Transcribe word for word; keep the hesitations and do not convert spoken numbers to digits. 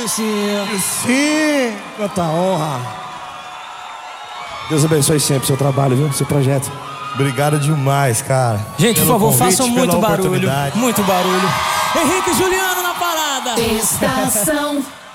Sim. Sim. Quanta honra. Deus abençoe sempre seu trabalho, viu? Seu projeto. Obrigado demais, cara. Gente, por favor, convite, façam muito pela barulho. oportunidade. Muito barulho. Henrique e Juliano na parada. Estação